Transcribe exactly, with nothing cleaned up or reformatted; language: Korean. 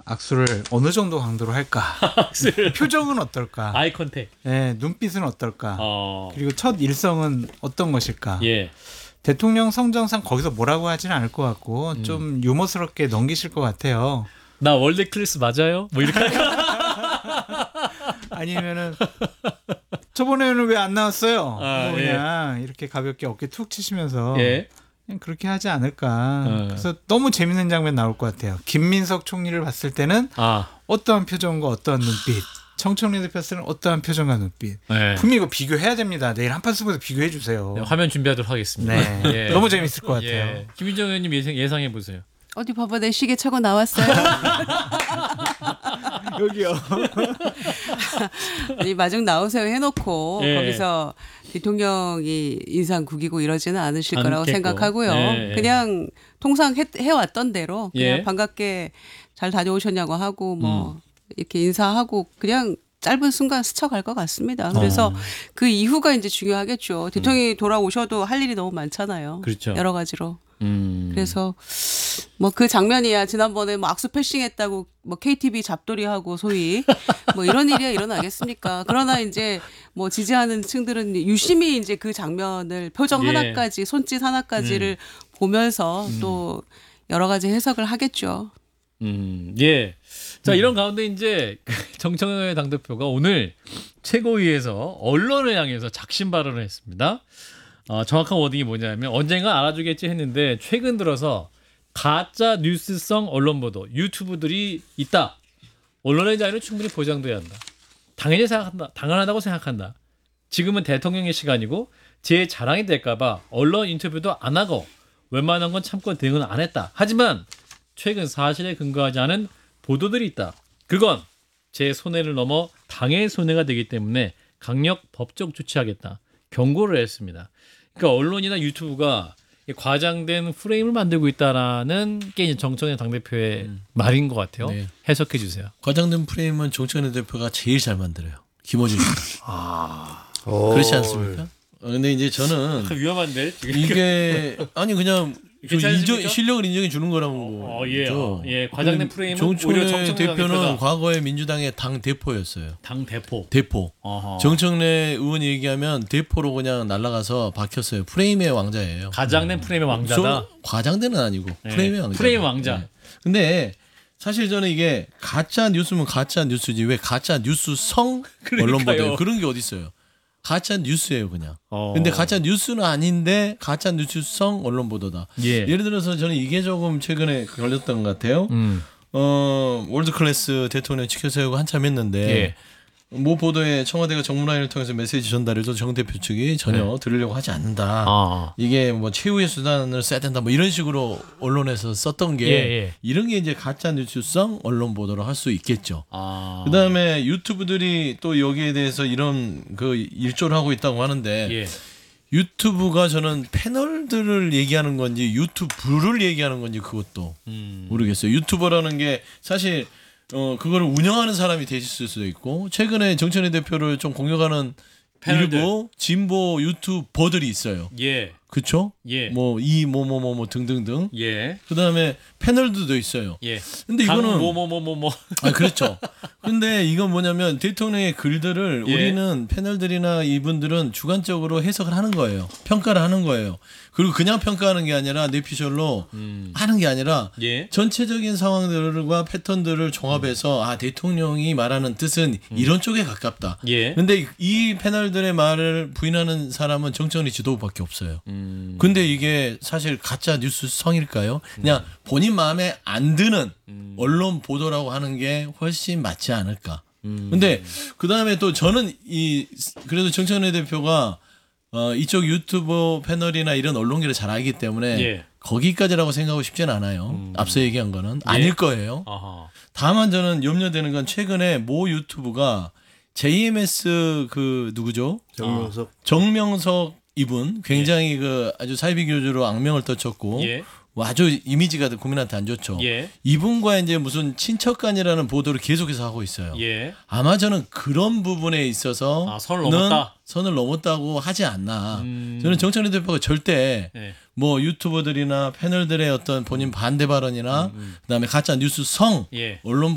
악수를 어느 정도 강도로 할까? 악수를 표정은 어떨까? 아이 컨택. 네, 눈빛은 어떨까? 어. 그리고 첫 일성은 어떤 것일까? 예. 대통령 성정상 거기서 뭐라고 하지는 않을 것 같고 음. 좀 유머스럽게 넘기실 것 같아요. 나 월드 클래스 맞아요? 뭐 이렇게 할까? 아니면은 저번에는 왜 안 나왔어요? 아, 뭐 그냥 이렇게 가볍게 어깨 툭 치시면서 예. 그냥 그렇게 하지 않을까. 어. 그래서 너무 재밌는 장면 나올 것 같아요. 김민석 총리를 봤을 때는 아. 어떠한 표정과 어떠한 눈빛, 청청리 대표 때는 어떠한 표정과 눈빛. 네. 분명히 이거 비교해야 됩니다. 내일 한판 승부에서 비교해 주세요. 네, 화면 준비하도록 하겠습니다. 네, 예. 너무 재밌을 것 같아요. 예. 김민정 의원님 예상, 예상해 보세요. 어디 봐봐 내 시계 차고 나왔어요. 여기요. 아니 마중 나오세요 해놓고 예. 거기서 대통령이 인상 구기고 이러지는 않으실 거라고 않겠고. 생각하고요. 예, 예. 그냥 통상 해, 해왔던 대로 그냥 예. 반갑게 잘 다녀오셨냐고 하고 뭐 음. 이렇게 인사하고 그냥 짧은 순간 스쳐갈 것 같습니다. 그래서 어. 그 이후가 이제 중요하겠죠. 대통령이 돌아오셔도 할 일이 너무 많잖아요. 그렇죠. 여러 가지로. 음. 그래서 뭐 그 장면이야 지난번에 뭐 악수 패싱했다고 뭐 케이티비 잡돌이하고 소위 뭐 이런 일이야 일어나겠습니까? 그러나 이제 뭐 지지하는 층들은 유심히 이제 그 장면을 표정 예. 하나까지 손짓 하나까지를 보면서 또 여러 가지 해석을 하겠죠. 음, 예. 자, 이런 가운데 이제 정청래 당대표가 오늘 최고위에서 언론을 향해서 작심 발언을 했습니다. 어, 정확한 워딩이 뭐냐면 언젠가 알아주겠지 했는데 최근 들어서 가짜 뉴스성 언론 보도, 유튜브들이 있다. 언론의 자유는 충분히 보장돼야 한다. 당연히 생각한다. 당연하다고 생각한다. 지금은 대통령의 시간이고 제 자랑이 될까봐 언론 인터뷰도 안 하고 웬만한 건 참고 대응은 안 했다. 하지만 최근 사실에 근거하지 않은 보도들이 있다. 그건 제 손해를 넘어 당의 손해가 되기 때문에 강력 법적 조치하겠다. 경고를 했습니다. 그러니까 언론이나 유튜브가 과장된 프레임을 만들고 있다라는 게 이제 정청래 당대표의 음. 말인 것 같아요. 네. 해석해 주세요. 과장된 프레임은 정청래 대표가 제일 잘 만들어요. 김어준 씨가. 아, 그렇지 않습니까? 어, 근데 이제 저는 위험한데 지금. 이게 아니 그냥 좀 괜찮으십니까? 인정, 실력을 인정해 주는 거라고. 어, 예, 거죠. 예, 과장된 프레임은 정청래 오히려 정청래 대표는 당대표가 과거에 민주당의 당 대표였어요. 당 대포. 대포. 어허. 정청래 의원이 얘기하면 대포로 그냥 날아가서 박혔어요. 프레임의 왕자예요. 가장된 프레임의 왕자다. 저- 과장대는 아니고 네. 프레임의 왕자. 프레임 왕자. 근데 사실 저는 이게 가짜 뉴스면 가짜 뉴스지 왜 가짜 뉴스성 언론 그러니까요. 보도예요. 그런 게 어디 있어요? 가짜 뉴스예요 그냥. 어. 근데 가짜 뉴스는 아닌데 가짜 뉴스성 언론 보도다. 예. 예를 들어서 저는 이게 조금 최근에 걸렸던 것 같아요. 음. 어 월드 클래스 대통령 지켜 세우고 한참 했는데 예. 모 보도에 청와대가 정문화인을 통해서 메시지 전달해도 정 대표 측이 전혀 네. 들으려고 하지 않는다. 아. 이게 뭐 최후의 수단을 써야 된다. 뭐 이런 식으로 언론에서 썼던 게 예, 예. 이런 게 이제 가짜 뉴스성 언론 보도를 할 수 있겠죠. 아. 그다음에 유튜브들이 또 여기에 대해서 이런 그 일조를 하고 있다고 하는데 예. 유튜브가 저는 패널들을 얘기하는 건지 유튜브를 얘기하는 건지 그것도 음. 모르겠어요. 유튜버라는 게 사실 어 그거를 운영하는 사람이 되실 수도 있고 최근에 정청래 대표를 좀 공격하는 패널들. 일부 진보 유튜버들이 있어요. 예. 그렇죠? 예. 뭐 이 뭐 뭐 뭐 뭐 등등등. 예. 그다음에 패널들도 있어요. 예. 근데 이거는 뭐뭐뭐뭐 아 그렇죠. 근데 이건 뭐냐면 대통령의 글들을 예. 우리는 패널들이나 이분들은 주관적으로 해석을 하는 거예요. 평가를 하는 거예요. 그리고 그냥 평가하는 게 아니라 뇌피셜로 음. 하는 게 아니라 예. 전체적인 상황들과 패턴들을 종합해서 아 대통령이 말하는 뜻은 이런 쪽에 가깝다. 예. 근데 이 패널들의 말을 부인하는 사람은 정청래 지도부밖에 없어요. 음. 근데 이게 사실 가짜 뉴스 성일까요? 그냥 본인 마음에 안 드는 음. 언론 보도라고 하는 게 훨씬 맞지 않을까. 음. 근데 그 다음에 또 저는 이 그래도 정청래 대표가 어 이쪽 유튜버 패널이나 이런 언론계를 잘 알기 때문에 예. 거기까지라고 생각하고 싶진 않아요. 음. 앞서 얘기한 거는 아닐 거예요. 아하. 다만 저는 염려되는 건 최근에 모 유튜브가 제이엠에스 그 누구죠? 정명석. 정명석 이분 굉장히 그 아주 사이비 교주로 악명을 떨쳤고 예. 뭐 아주 이미지가 국민한테 안 좋죠. 예. 이분과 이제 무슨 친척간이라는 보도를 계속해서 하고 있어요. 예. 아마 저는 그런 부분에 있어서 아, 선을 넘었다? 선을 넘었다고 하지 않나. 음. 저는 정청래 대표가 절대 예. 뭐 유튜버들이나 패널들의 어떤 본인 반대 발언이나 음, 음. 그다음에 가짜 뉴스 성 예. 언론